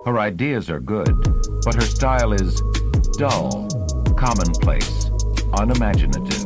Her ideas are good, but her style is dull, commonplace, unimaginative.